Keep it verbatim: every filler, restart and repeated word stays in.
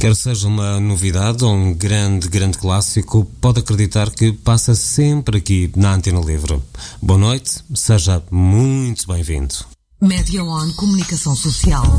Quer seja uma novidade ou um grande, grande clássico, pode acreditar que passa sempre aqui na Antena Livre. Boa noite, seja muito bem-vindo. Média One Comunicação Social.